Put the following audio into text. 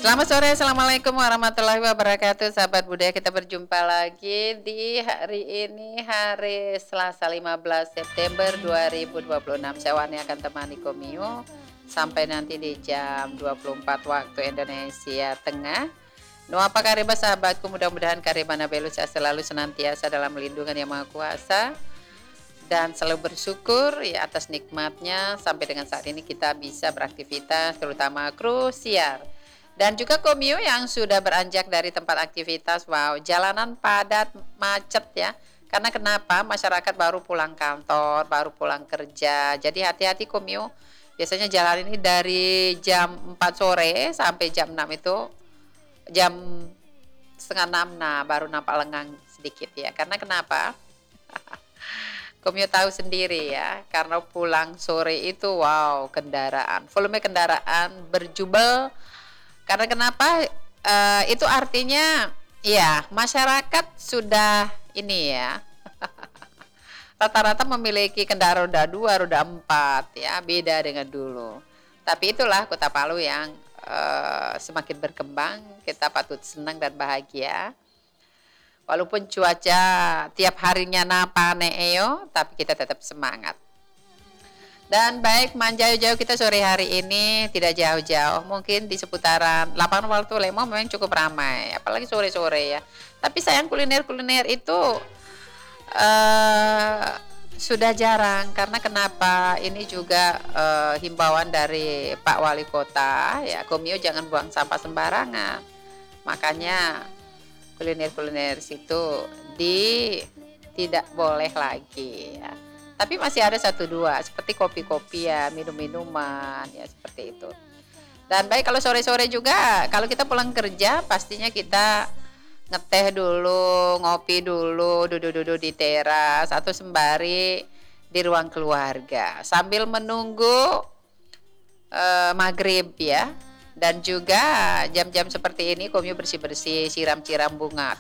Selamat sore, Assalamualaikum warahmatullahi wabarakatuh. Sahabat budaya, kita berjumpa lagi di hari ini, hari Selasa 15 September 2026. Saya Wani akan temani Komio sampai nanti di jam 24 waktu Indonesia Tengah. Apa kabar sahabatku, mudah-mudahan Karibana Belu selalu senantiasa dalam lindungan Yang Maha Kuasa dan selalu bersyukur ya atas nikmatnya sampai dengan saat ini kita bisa beraktivitas, terutama kru siar dan juga Komio yang sudah beranjak dari tempat aktivitas. Wow, jalanan padat macet ya, karena kenapa, masyarakat baru pulang kantor, baru pulang kerja, jadi hati-hati Komio. Biasanya jalan ini dari jam 4 sore sampai jam 6 itu, jam setengah 6 nah baru nampak lengang sedikit ya, karena kenapa, Komio tahu sendiri ya, karena pulang sore itu wow, volume kendaraan berjubel. Karena kenapa? Itu artinya ya masyarakat sudah ini ya, rata-rata memiliki kendaraan roda 2, roda 4 ya, beda dengan dulu. Tapi itulah Kota Palu yang semakin berkembang, kita patut senang dan bahagia. Walaupun cuaca tiap harinya napa neeo, tapi kita tetap semangat. Dan baik, jauh-jauh kita sore hari ini tidak jauh-jauh, mungkin di seputaran lapangan Waltu Lemo memang cukup ramai, apalagi sore-sore ya. Tapi sayang kuliner-kuliner itu sudah jarang, karena kenapa? Ini juga himbauan dari Pak Wali Kota ya, Komio jangan buang sampah sembarangan. Makanya kuliner-kuliner situ tidak boleh lagi ya. Tapi masih ada satu dua seperti kopi-kopi ya, minum-minuman ya, seperti itu. Dan baik, kalau sore-sore juga kalau kita pulang kerja pastinya kita ngeteh dulu, ngopi dulu, duduk-duduk di teras atau sembari di ruang keluarga sambil menunggu maghrib ya. Dan juga jam-jam seperti ini Komio bersih-bersih, siram-siram bunga